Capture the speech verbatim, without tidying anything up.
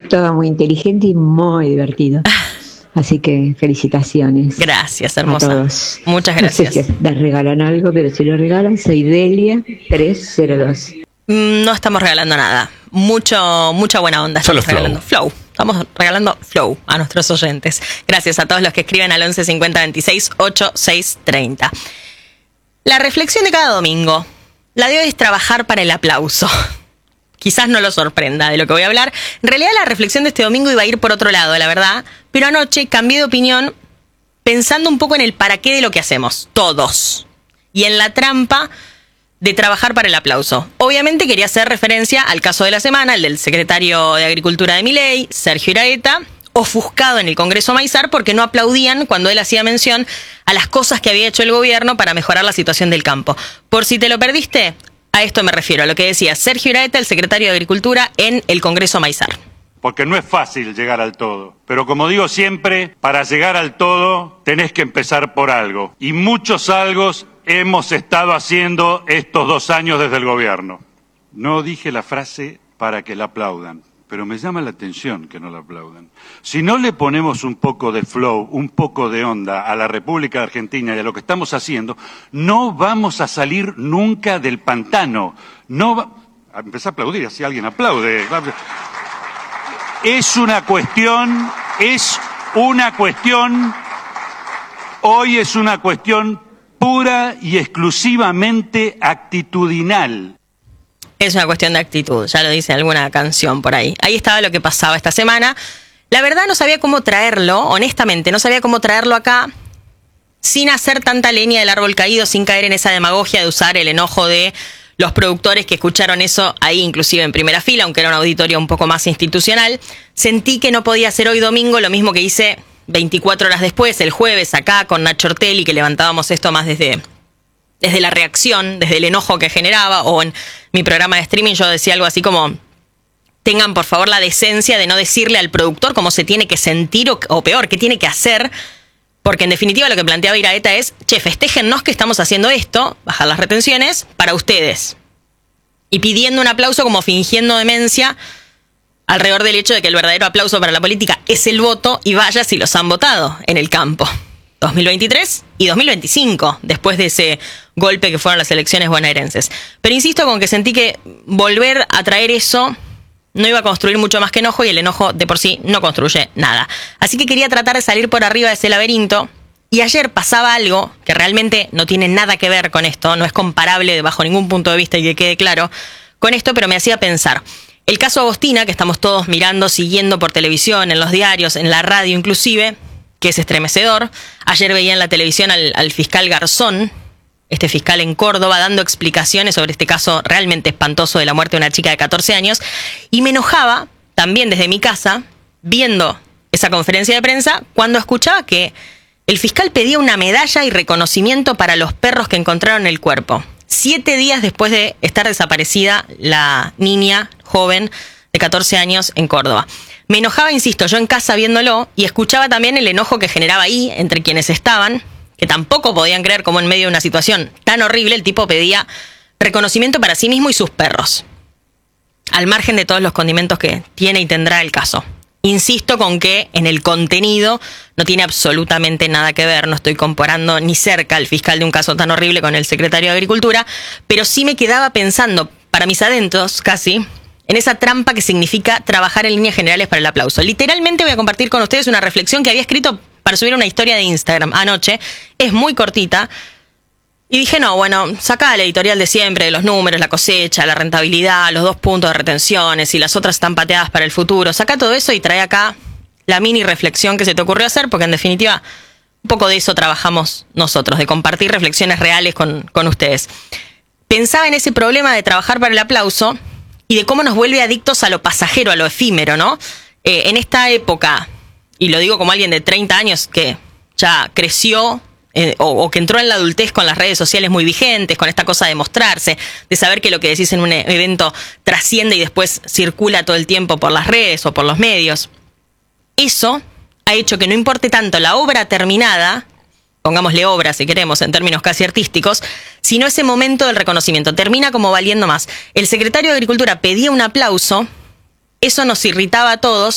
todo muy inteligente y muy divertido. Así que felicitaciones. Gracias, hermosa. A todos. Muchas gracias. No sé si les regalan algo, pero si lo regalan, soy Delia tres cero dos. No estamos regalando nada. Mucho, mucha buena onda. Solo Estamos regalando flow. flow. Estamos regalando flow a nuestros oyentes. Gracias a todos los que escriben al once cincuenta veintiséis ochenta y seis treinta. La reflexión de cada domingo. La de hoy es trabajar para el aplauso. Quizás no lo sorprenda de lo que voy a hablar. En realidad la reflexión de este domingo iba a ir por otro lado, la verdad. Pero anoche cambié de opinión pensando un poco en el para qué de lo que hacemos. Todos. Y en la trampa de trabajar para el aplauso. Obviamente quería hacer referencia al caso de la semana, el del secretario de Agricultura de Milei, Sergio Iraeta, ofuscado en el Congreso Maizar porque no aplaudían cuando él hacía mención a las cosas que había hecho el gobierno para mejorar la situación del campo. Por si te lo perdiste, a esto me refiero, a lo que decía Sergio Iraeta, el secretario de Agricultura, en el Congreso Maizar. Porque no es fácil llegar al todo. Pero como digo siempre, para llegar al todo tenés que empezar por algo. Y muchos algos hemos estado haciendo estos dos años desde el gobierno. No dije la frase para que la aplaudan, pero me llama la atención que no la aplaudan. Si no le ponemos un poco de flow, un poco de onda a la República Argentina y a lo que estamos haciendo, no vamos a salir nunca del pantano. No va... Empecé a aplaudir, así alguien aplaude. Es una cuestión, es una cuestión, hoy es una cuestión pura y exclusivamente actitudinal. Es una cuestión de actitud, ya lo dice alguna canción por ahí. Ahí estaba lo que pasaba esta semana. La verdad no sabía cómo traerlo, honestamente, no sabía cómo traerlo acá sin hacer tanta leña del árbol caído, sin caer en esa demagogia de usar el enojo de los productores que escucharon eso ahí, inclusive en primera fila, aunque era un auditorio un poco más institucional. Sentí que no podía hacer hoy domingo lo mismo que hice veinticuatro horas después, el jueves, acá con Nacho Ortelli, que levantábamos esto más desde, desde la reacción, desde el enojo que generaba, o en mi programa de streaming yo decía algo así como: tengan por favor la decencia de no decirle al productor cómo se tiene que sentir o, o peor, qué tiene que hacer, porque en definitiva lo que planteaba Iraeta es: che, festéjennos que estamos haciendo esto, bajar las retenciones, para ustedes. Y pidiendo un aplauso como fingiendo demencia alrededor del hecho de que el verdadero aplauso para la política es el voto, y vaya si los han votado en el campo. dos mil veintitrés y dos mil veinticinco, después de ese golpe que fueron las elecciones bonaerenses. Pero insisto con que sentí que volver a traer eso no iba a construir mucho más que enojo, y el enojo de por sí no construye nada. Así que quería tratar de salir por arriba de ese laberinto, y ayer pasaba algo que realmente no tiene nada que ver con esto, no es comparable bajo ningún punto de vista, y que quede claro con esto, pero me hacía pensar. El caso Agostina, que estamos todos mirando, siguiendo por televisión, en los diarios, en la radio inclusive, que es estremecedor. Ayer veía en la televisión al, al fiscal Garzón, este fiscal en Córdoba, dando explicaciones sobre este caso realmente espantoso de la muerte de una chica de catorce años, y me enojaba, también desde mi casa, viendo esa conferencia de prensa, cuando escuchaba que el fiscal pedía una medalla y reconocimiento para los perros que encontraron el cuerpo. Siete días después de estar desaparecida la niña joven de catorce años en Córdoba. Me enojaba, insisto, yo en casa viéndolo, y escuchaba también el enojo que generaba ahí entre quienes estaban, que tampoco podían creer cómo en medio de una situación tan horrible el tipo pedía reconocimiento para sí mismo y sus perros, al margen de todos los condimentos que tiene y tendrá el caso. Insisto con que en el contenido no tiene absolutamente nada que ver, no estoy comparando ni cerca al fiscal de un caso tan horrible con el secretario de Agricultura, pero sí me quedaba pensando, para mis adentros casi, en esa trampa que significa trabajar en líneas generales para el aplauso. Literalmente voy a compartir con ustedes una reflexión que había escrito para subir una historia de Instagram anoche, es muy cortita, y dije, no, bueno, sacá el editorial de siempre, de los números, la cosecha, la rentabilidad, los dos puntos de retenciones y las otras están pateadas para el futuro. Sacá todo eso y trae acá la mini reflexión que se te ocurrió hacer, porque en definitiva un poco de eso trabajamos nosotros, de compartir reflexiones reales con, con ustedes. Pensaba en ese problema de trabajar para el aplauso y de cómo nos vuelve adictos a lo pasajero, a lo efímero, ¿no? Eh, en esta época, y lo digo como alguien de treinta años que ya creció, Eh, o, o que entró en la adultez con las redes sociales muy vigentes, con esta cosa de mostrarse, de saber que lo que decís en un evento trasciende y después circula todo el tiempo por las redes o por los medios. Eso ha hecho que no importe tanto la obra terminada, pongámosle obra si queremos en términos casi artísticos, sino ese momento del reconocimiento. Termina como valiendo más. El secretario de Agricultura pedía un aplauso, eso nos irritaba a todos,